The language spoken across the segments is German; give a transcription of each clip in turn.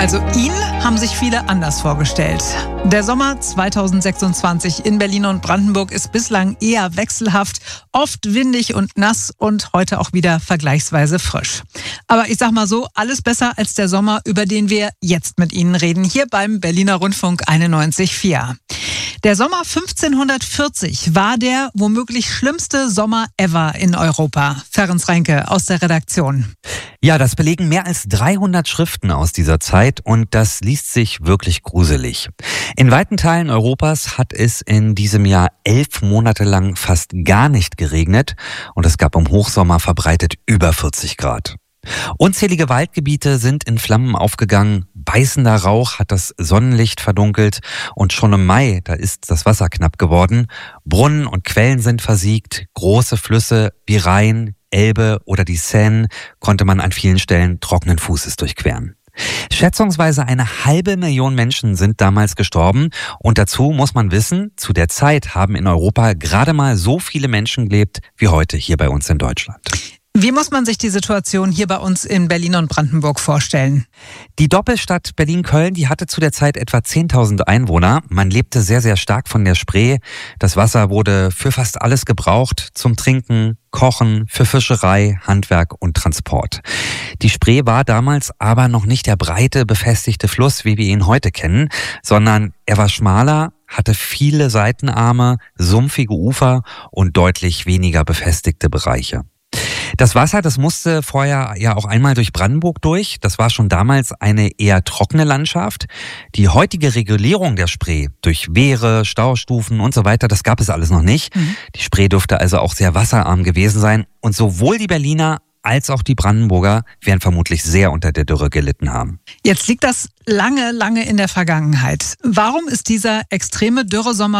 Also ihn haben sich viele anders vorgestellt. Der Sommer 2026 in Berlin und Brandenburg ist bislang eher wechselhaft, oft windig und nass und heute auch wieder vergleichsweise frisch. Aber ich sag mal so, alles besser als der Sommer, über den wir jetzt mit Ihnen reden, hier beim Berliner Rundfunk 91.4. Der Sommer 1540 war der womöglich schlimmste Sommer ever in Europa. Ferenc Reinke aus der Redaktion. Ja, das belegen mehr als 300 Schriften aus dieser Zeit und das liest sich wirklich gruselig. In weiten Teilen Europas hat es in diesem Jahr 11 Monate lang fast gar nicht geregnet und es gab im Hochsommer verbreitet über 40 Grad. Unzählige Waldgebiete sind in Flammen aufgegangen, beißender Rauch hat das Sonnenlicht verdunkelt und schon im Mai, da ist das Wasser knapp geworden. Brunnen und Quellen sind versiegt, große Flüsse wie Rhein, Elbe oder die Seine konnte man an vielen Stellen trockenen Fußes durchqueren. Schätzungsweise 500.000 Menschen sind damals gestorben und dazu muss man wissen, zu der Zeit haben in Europa gerade mal so viele Menschen gelebt wie heute hier bei uns in Deutschland. Wie muss man sich die Situation hier bei uns in Berlin und Brandenburg vorstellen? Die Doppelstadt Berlin-Köln, die hatte zu der Zeit etwa 10.000 Einwohner. Man lebte sehr, sehr stark von der Spree. Das Wasser wurde für fast alles gebraucht, zum Trinken, Kochen, für Fischerei, Handwerk und Transport. Die Spree war damals aber noch nicht der breite, befestigte Fluss, wie wir ihn heute kennen, sondern er war schmaler, hatte viele Seitenarme, sumpfige Ufer und deutlich weniger befestigte Bereiche. Das Wasser, das musste vorher ja auch einmal durch Brandenburg durch. Das war schon damals eine eher trockene Landschaft. Die heutige Regulierung der Spree durch Wehre, Staustufen und so weiter, das gab es alles noch nicht. Die Spree dürfte also auch sehr wasserarm gewesen sein. Und sowohl die Berliner als auch die Brandenburger werden vermutlich sehr unter der Dürre gelitten haben. Jetzt liegt das lange in der Vergangenheit. Warum ist dieser extreme Dürresommer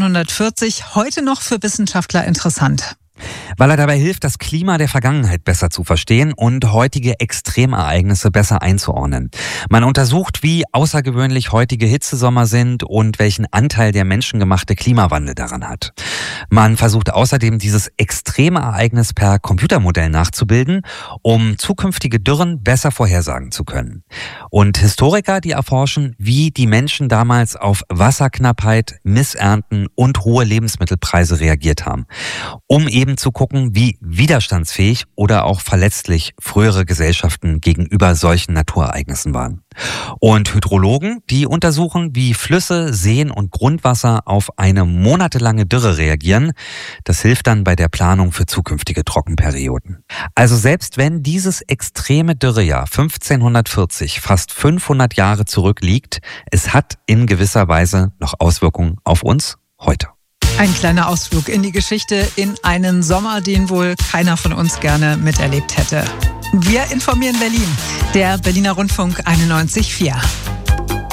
1540 heute noch für Wissenschaftler interessant? Weil er dabei hilft, das Klima der Vergangenheit besser zu verstehen und heutige Extremereignisse besser einzuordnen. Man untersucht, wie außergewöhnlich heutige Hitzesommer sind und welchen Anteil der menschengemachte Klimawandel daran hat. Man versucht außerdem, dieses Extremereignis per Computermodell nachzubilden, um zukünftige Dürren besser vorhersagen zu können. Und Historiker, die erforschen, wie die Menschen damals auf Wasserknappheit, Missernten und hohe Lebensmittelpreise reagiert haben, um eben zu gucken, wie widerstandsfähig oder auch verletzlich frühere Gesellschaften gegenüber solchen Naturereignissen waren. Und Hydrologen, die untersuchen, wie Flüsse, Seen und Grundwasser auf eine monatelange Dürre reagieren. Das hilft dann bei der Planung für zukünftige Trockenperioden. Also selbst wenn dieses extreme Dürrejahr 1540 fast 500 Jahre zurückliegt, es hat in gewisser Weise noch Auswirkungen auf uns heute. Ein kleiner Ausflug in die Geschichte, in einen Sommer, den wohl keiner von uns gerne miterlebt hätte. Wir informieren Berlin, der Berliner Rundfunk 91.4.